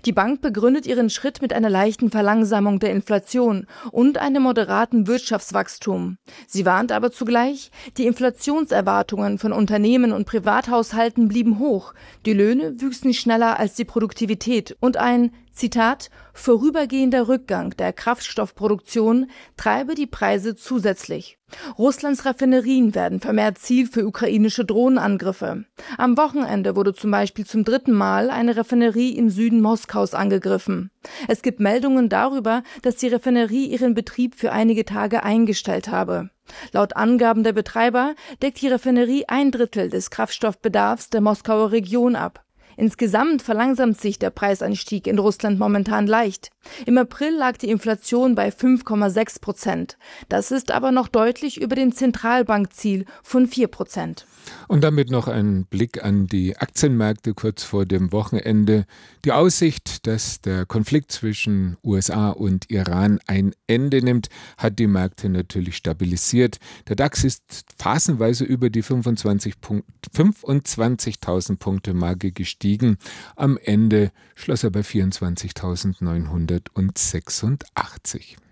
Die Bank begründet ihren Schritt mit einer leichten Verlangsamung der Inflation und einem moderaten Wirtschaftswachstum. Sie warnt aber zugleich, die Inflationserwartungen von Unternehmen und Privathaushalten blieben hoch, die Löhne wüchsen schneller als die Produktivität und ein, Zitat, vorübergehender Rückgang der Kraftstoffproduktion treibe die Preise zusätzlich. Russlands Raffinerien werden vermehrt Ziel für ukrainische Drohnenangriffe. Am Wochenende wurde zum Beispiel zum 3. Mal eine Raffinerie im Süden Moskaus angegriffen. Es gibt Meldungen darüber, dass die Raffinerie ihren Betrieb für einige Tage eingestellt habe. Laut Angaben der Betreiber deckt die Raffinerie 1/3 des Kraftstoffbedarfs der Moskauer Region ab. Insgesamt verlangsamt sich der Preisanstieg in Russland momentan leicht. Im April lag die Inflation bei 5,6%. Das ist aber noch deutlich über dem Zentralbankziel von 4%. Und damit noch ein Blick an die Aktienmärkte kurz vor dem Wochenende. Die Aussicht, dass der Konflikt zwischen USA und Iran ein Ende nimmt, hat die Märkte natürlich stabilisiert. Der DAX ist phasenweise über die 25.000 Punkte Marke gestiegen. Am Ende schloss er bei 24.986.